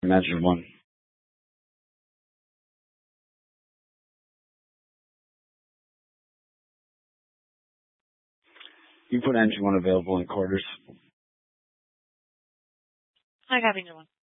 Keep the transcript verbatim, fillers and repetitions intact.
Imagine one. You put engine one available in quarters. I got engine one.